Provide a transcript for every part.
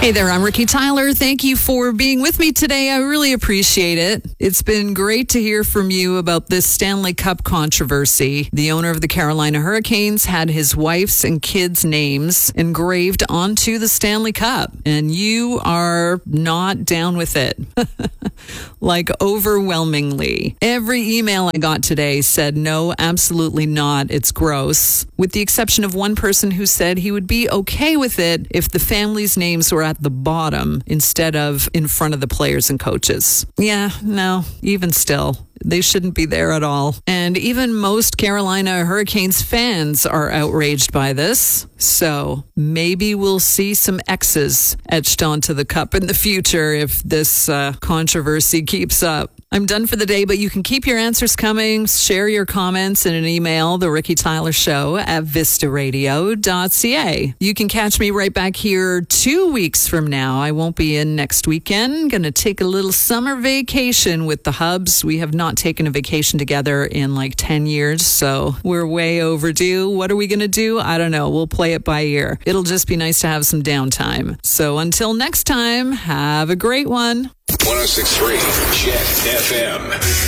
Hey there, I'm Ricky Tyler. Thank you for being with me today. I really appreciate it. It's been great to hear from you about this Stanley Cup controversy. The owner of the Carolina Hurricanes had his wife's and kids' names engraved onto the Stanley Cup, and you are not down with it. Like overwhelmingly. Every email I got today said, no, absolutely not. It's gross. With the exception of one person who said he would be okay with it if the family's names were at the bottom instead of in front of the players and coaches. Yeah, no, even still. They shouldn't be there at all. And even most Carolina Hurricanes fans are outraged by this. So maybe we'll see some X's etched onto the cup in the future if this controversy keeps up. I'm done for the day, but you can keep your answers coming. Share your comments in an email, The Ricky Tyler Show at vistaradio.ca. You can catch me right back here 2 weeks from now. I won't be in next weekend. Going to take a little summer vacation with the Hubs. We have not taken a vacation together in like 10 years, so we're way overdue. What are we going to do? I don't know. We'll play it by ear. It'll just be nice to have some downtime. So until next time, have a great one. 106.3 Jet FM.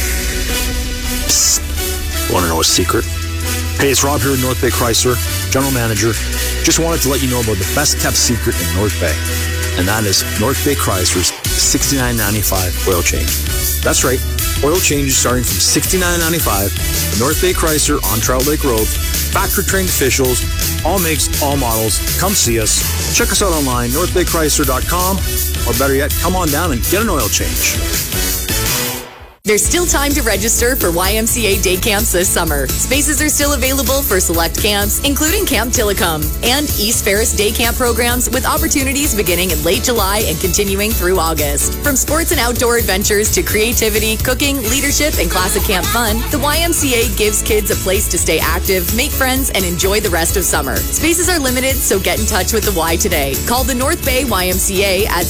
Want to know a secret? Hey, it's Rob here at North Bay Chrysler, General Manager. Just wanted to let you know about the best kept secret in North Bay, and that is North Bay Chrysler's $69.95 oil change. That's right, oil changes starting from $69.95 at North Bay Chrysler on Trout Lake Road. Factory-trained officials, all makes, all models. Come see us. Check us out online, northbaychrysler.com, or better yet, come on down and get an oil change. There's still time to register for YMCA day camps this summer. Spaces are still available for select camps, including Camp Tillicum and East Ferris day camp programs with opportunities beginning in late July and continuing through August. From sports and outdoor adventures to creativity, cooking, leadership, and classic camp fun, the YMCA gives kids a place to stay active, make friends, and enjoy the rest of summer. Spaces are limited, so get in touch with the Y today. Call the North Bay YMCA at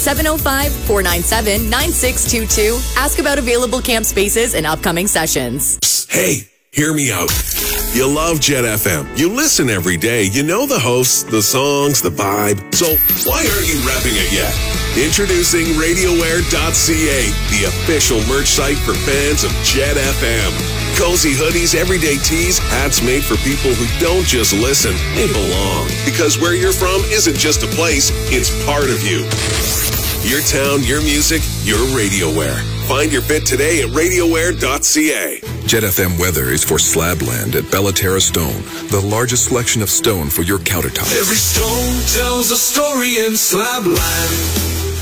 705-497-9622. Ask about available camp spaces and upcoming sessions. Hey, hear me out. You love Jet FM. You listen every day. You know the hosts, the songs, the vibe. So why aren't you repping it yet? Introducing RadioWare.ca, the official merch site for fans of Jet FM. Cozy hoodies, everyday tees, hats made for people who don't just listen, they belong. Because where you're from isn't just a place, it's part of you. Your town, your music, your RadioWare. Find your fit today at RadioWare.ca. Jet FM weather is for Slabland at Bellaterra Stone, the largest selection of stone for your countertop. Every stone tells a story in Slabland.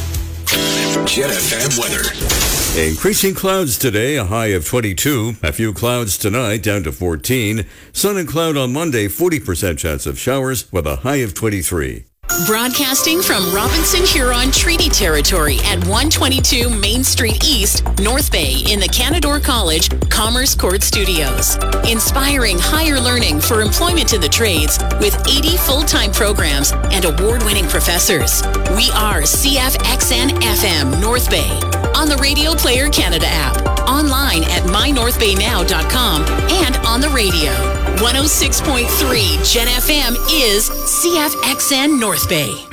Jet FM weather. Increasing clouds today, a high of 22. A few clouds tonight, down to 14. Sun and cloud on Monday, 40% chance of showers with a high of 23. Broadcasting from Robinson Huron Treaty Territory at 122 Main Street East, North Bay in the Canadore College Commerce Court Studios. Inspiring higher learning for employment in the trades with 80 full-time programs and award-winning professors. We are CFXN FM North Bay on the Radio Player Canada app, online at mynorthbaynow.com, and on the radio. 106.3 Jet FM is CFXN North Bay.